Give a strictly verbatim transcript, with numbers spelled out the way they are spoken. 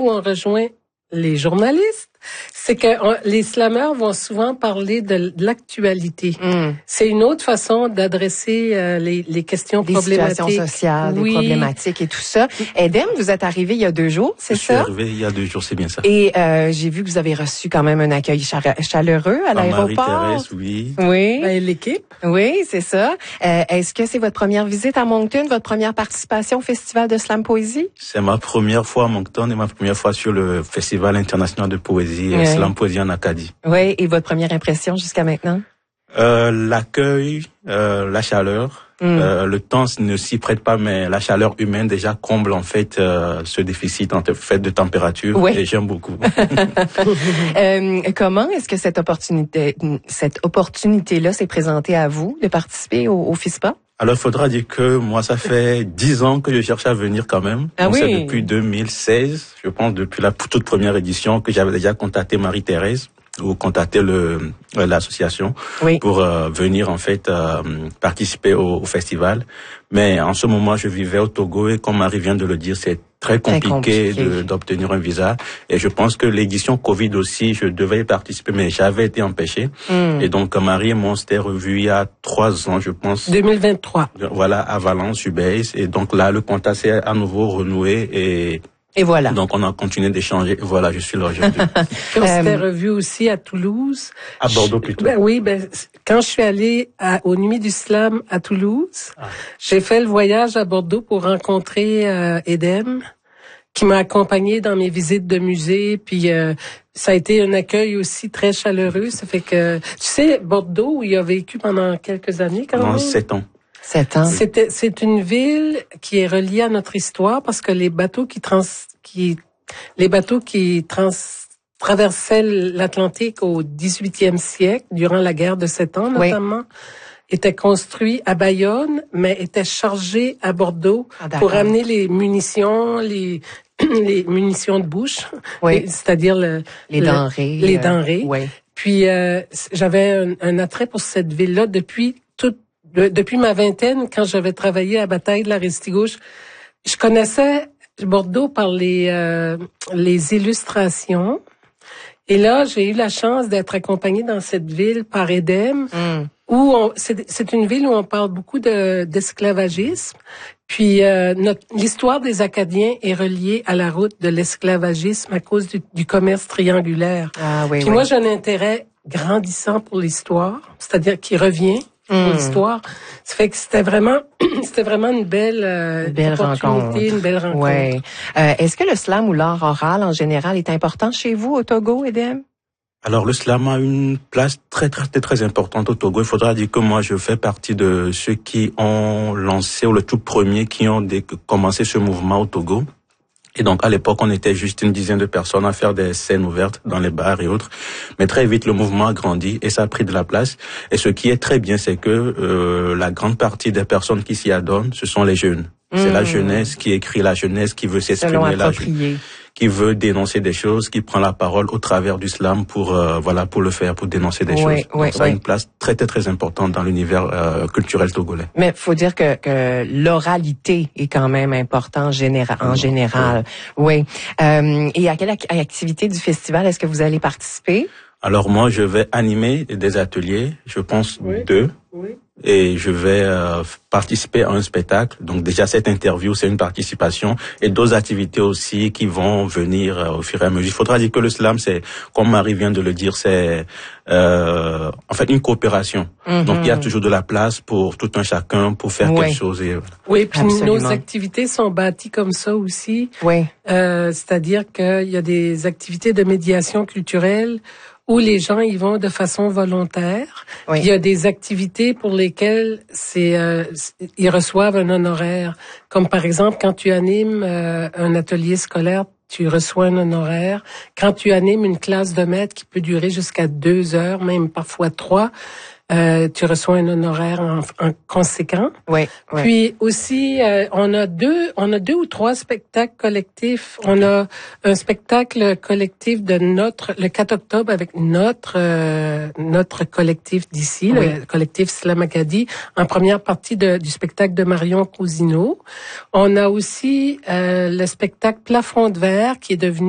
où on rejoint les journalistes, c'est que on, les slammeurs vont souvent parler de, de l'actualité. Mm. C'est une autre façon d'adresser euh, les, les questions des problématiques. Des situations sociales, oui. des problématiques et tout ça. Edem, vous êtes arrivé il y a deux jours, c'est ça? Je suis arrivé il y a deux jours, c'est bien ça. Et euh, j'ai vu que vous avez reçu quand même un accueil chaleureux à l'aéroport. Marie-Thérèse, oui. Oui. Ben, l'équipe. Oui, c'est ça. Euh, est-ce que c'est votre première visite à Moncton, votre première participation au Festival de Slam Poésie? C'est ma première fois à Moncton et ma première fois sur le Festival international de poésie, oui. Slam Poésie en Acadie. Oui, et votre première impression jusqu'à maintenant? Euh, l'accueil, euh, la chaleur, mm. euh, le temps ne s'y prête pas, mais la chaleur humaine déjà comble en fait euh, ce déficit en fait de température. Oui. Et j'aime beaucoup. euh, comment est-ce que cette opportunité, cette opportunité-là s'est présentée à vous de participer au, au FISPA? Alors, il faudra dire que moi, ça fait dix ans que je cherche à venir quand même. Ah Donc, oui. C'est depuis deux mille seize, je pense, depuis la toute première édition que j'avais déjà contacté Marie-Thérèse ou contacté le l'association oui. pour euh, venir en fait euh, participer au, au festival. Mais en ce moment, je vivais au Togo et comme Marie vient de le dire, c'est très compliqué, compliqué. De, d'obtenir un visa. Et je pense que l'édition Covid aussi, je devais y participer, mais j'avais été empêché. Mm. Et donc, Marie et moi, on s'était revus il y a trois ans, je pense. deux mille vingt-trois. Voilà, à Valence, Ubase. Et donc là, le contact s'est à nouveau renoué et Et voilà. Donc, on a continué d'échanger. Voilà, je suis là aujourd'hui. On s'était revu aussi à Toulouse. À Bordeaux plutôt. Ben oui, ben quand je suis allée à, aux Nuits du Slam à Toulouse, ah. j'ai fait le voyage à Bordeaux pour rencontrer euh, Edem, qui m'a accompagnée dans mes visites de musée. Puis euh, ça a été un accueil aussi très chaleureux. Ça fait que, tu sais, Bordeaux, où il a vécu pendant quelques années quand non, même. sept ans. Sept ans. C'était, c'est une ville qui est reliée à notre histoire parce que les bateaux qui trans, qui, les bateaux qui trans, traversaient l'Atlantique au dix-huitième siècle, durant la guerre de Sept Ans notamment, oui. étaient construits à Bayonne, mais étaient chargés à Bordeaux ah, pour amener les munitions, les, les munitions de bouche, oui. c'est-à-dire le, les le, denrées. Les denrées. Euh, oui. Puis euh, j'avais un, un attrait pour cette ville-là depuis toute De, depuis ma vingtaine, quand j'avais travaillé à Bataille de la Restigouche, je connaissais Bordeaux par les euh, les illustrations. Et là, j'ai eu la chance d'être accompagnée dans cette ville par Edem, mm. où on, c'est, c'est une ville où on parle beaucoup de, d'esclavagisme. Puis euh, notre, l'histoire des Acadiens est reliée à la route de l'esclavagisme à cause du, du commerce triangulaire. Ah, oui, Puis oui. moi, j'ai un intérêt grandissant pour l'histoire, c'est-à-dire qui revient. Pour mmh. l'histoire. Ça fait que c'était vraiment, c'était vraiment une belle, euh, une belle rencontre. Une belle rencontre. Ouais. Euh, est-ce que le slam ou l'art oral en général est important chez vous au Togo, Edem? Alors, le slam a une place très, très, très, très importante au Togo. Il faudra dire que moi, je fais partie de ceux qui ont lancé, ou le tout premier, qui ont dé- commencé ce mouvement au Togo. Et donc, à l'époque, on était juste une dizaine de personnes à faire des scènes ouvertes dans les bars et autres. Mais très vite, le mouvement a grandi et ça a pris de la place. Et ce qui est très bien, c'est que euh, la grande partie des personnes qui s'y adonnent, ce sont les jeunes. Mmh. C'est la jeunesse qui écrit, la jeunesse qui veut s'exprimer, la jeunesse qui veut dénoncer des choses, qui prend la parole au travers du slam pour euh, voilà pour le faire, pour dénoncer des oui, choses. Oui, Donc, ça oui. a une place très très très importante dans l'univers euh, culturel togolais. Mais faut dire que, que l'oralité est quand même importante général, en général. Oui. oui. Euh, et à quelle activité du festival est-ce que vous allez participer? Alors moi, je vais animer des ateliers, je pense oui. deux. Oui. Et je vais euh, participer à un spectacle. Donc déjà cette interview, c'est une participation et d'autres activités aussi qui vont venir euh, au fur et à mesure. Il faudra dire que le slam, c'est, comme Marie vient de le dire, c'est euh, en fait une coopération. Mm-hmm. Donc il y a toujours de la place pour tout un chacun pour faire oui. quelque chose. Et, voilà. Oui, puis Absolument. Nos activités sont bâties comme ça aussi. Oui. Euh, c'est-à-dire qu'il y a des activités de médiation culturelle où les gens y vont de façon volontaire. Oui. Il y a des activités pour lesquelles c'est euh, ils reçoivent un honoraire. Comme par exemple, quand tu animes euh, un atelier scolaire, tu reçois un honoraire. Quand tu animes une classe de maître qui peut durer jusqu'à deux heures, même parfois trois, euh, tu reçois un honoraire en, en conséquent. Oui, oui. Puis aussi, euh, on a deux, on a deux ou trois spectacles collectifs. On a un spectacle collectif de notre, le quatre octobre avec notre euh, notre collectif d'ici, oui. le collectif Slam Acadie, en première partie de, du spectacle de Marion Cousineau. On a aussi euh, le spectacle Plafond de verre qui est devenu